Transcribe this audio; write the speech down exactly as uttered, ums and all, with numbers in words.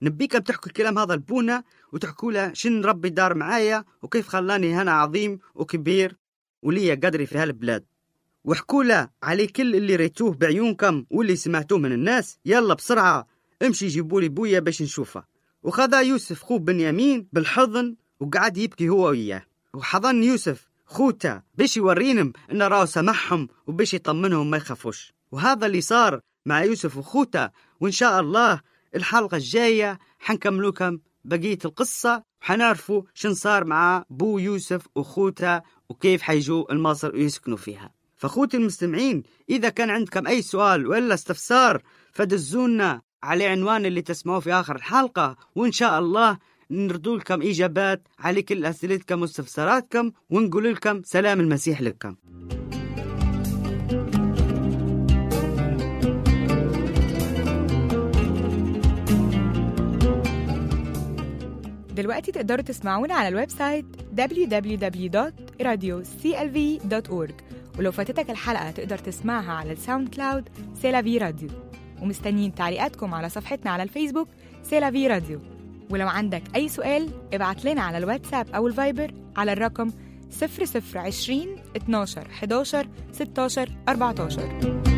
نبيكم تحكوا الكلام هذا لبونا وتحكوا له شن ربي دار معايا وكيف خلاني هنا عظيم وكبير ولي قدري في هالبلاد. واحكوا له علي كل اللي ريتوه بعيونكم واللي سمعتوه من الناس. يلا بسرعة امشي جيبوا لي بويا باش نشوفه. وخذا يوسف خوه بنيامين بالحضن وقعد يبكي هو وياه. وحضن يوسف خوته باش يورينهم ان راه سمحهم وباش يطمنهم ما يخافوش. وهذا اللي صار مع يوسف وخوته. وإن شاء الله الحلقة الجاية حنكملوكم بقية القصة وحنعرفوا شن صار مع بو يوسف وخوته وكيف حيجوا المصر ويسكنوا فيها. فخوتي المستمعين، إذا كان عندكم أي سؤال ولا استفسار فدزونا على عنوان اللي تسمعوه في آخر الحلقة، وإن شاء الله نردوا لكم إجابات على كل أسئلتكم واستفساراتكم ونقول لكم سلام المسيح لكم. دلوقتي تقدروا تسمعونا على الويب سايت دبليو دبليو دبليو دوت راديو سي إل في دوت أورج، ولو فاتتك الحلقة تقدر تسمعها على الساوند كلاود سيلافي راديو. ومستنيين تعليقاتكم على صفحتنا على الفيسبوك سيلافي راديو. ولو عندك أي سؤال ابعت لنا على الواتساب أو الفايبر على الرقم صفر صفر عشرين اتناشر حداشر ستاشر أربعتاشر.